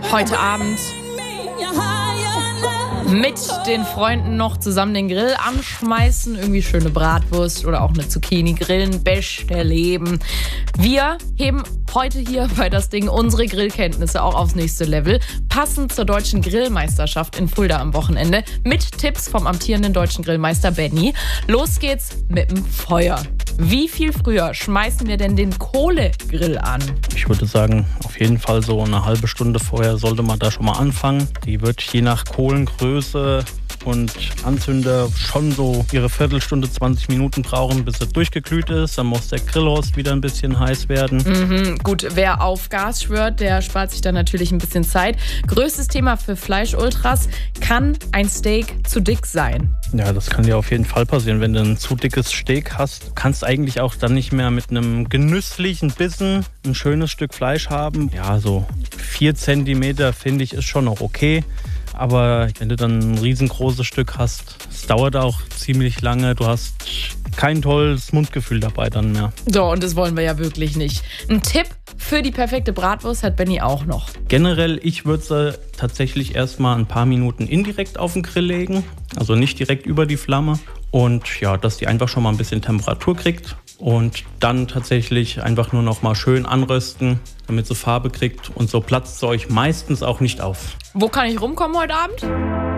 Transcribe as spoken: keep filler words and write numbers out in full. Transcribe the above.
Heute Abend mit den Freunden noch zusammen den Grill anschmeißen, irgendwie schöne Bratwurst oder auch eine Zucchini grillen, beste Leben. Wir heben heute hier bei das Ding unsere Grillkenntnisse auch aufs nächste Level, passend zur deutschen Grillmeisterschaft in Fulda am Wochenende, mit Tipps vom amtierenden deutschen Grillmeister Benny. Los geht's mit dem Feuer. Wie viel früher schmeißen wir denn den Kohlegrill an? Ich würde sagen, auf jeden Fall so eine halbe Stunde vorher sollte man da schon mal anfangen. Die wird je nach Kohlengröße und Anzünder schon so ihre Viertelstunde, zwanzig Minuten brauchen, bis er durchgeglüht ist. Dann muss der Grillrost wieder ein bisschen heiß werden. Mhm, gut, wer auf Gas schwört, der spart sich dann natürlich ein bisschen Zeit. Größtes Thema für Fleischultras: kann ein Steak zu dick sein? Ja, das kann dir auf jeden Fall passieren. Wenn du ein zu dickes Steak hast, kannst eigentlich auch dann nicht mehr mit einem genüsslichen Bissen ein schönes Stück Fleisch haben. Ja, so vier Zentimeter finde ich ist schon noch okay. Aber wenn du dann ein riesengroßes Stück hast, es dauert auch ziemlich lange. Du hast kein tolles Mundgefühl dabei dann mehr. So, und das wollen wir ja wirklich nicht. Ein Tipp für die perfekte Bratwurst hat Benny auch noch. Generell, ich würde sie tatsächlich erstmal ein paar Minuten indirekt auf den Grill legen. Also nicht direkt über die Flamme. Und ja, dass die einfach schon mal ein bisschen Temperatur kriegt. Und dann tatsächlich einfach nur noch mal schön anrösten, damit sie Farbe kriegt. Und so platzt sie euch meistens auch nicht auf. Wo kann ich rumkommen heute Abend?